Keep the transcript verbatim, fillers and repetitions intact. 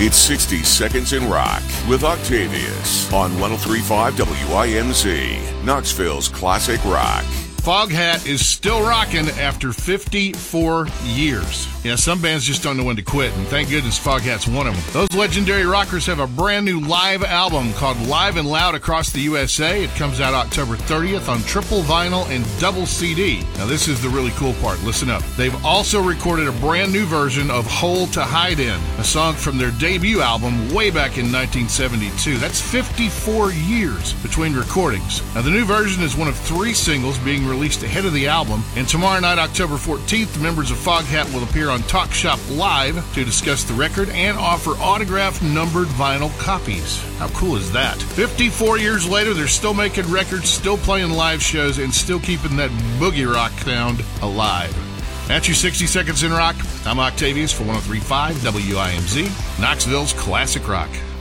It's sixty Seconds in Rock with Octavius on one oh three point five W I M Z, Knoxville's classic rock. Foghat is still rocking after fifty-four years. Yeah, some bands just don't know when to quit, and thank goodness Foghat's one of them. Those legendary rockers have a brand new live album called Live and Loud Across the U S A. It comes out October thirtieth on triple vinyl and double C D. Now this is the really cool part. Listen up. They've also recorded a brand new version of Hole to Hide In, a song from their debut album way back in nineteen seventy-two. That's fifty-four years between recordings. Now the new version is one of three singles being released ahead of the album, and tomorrow night, October fourteenth, members of Foghat will appear on Talk Shop Live to discuss the record and offer autographed numbered vinyl copies. How cool is that? fifty-four years later, they're still making records, still playing live shows, and still keeping that boogie rock sound alive. That's your sixty Seconds in Rock. I'm Octavius for one oh three point five W I M Z, Knoxville's classic rock.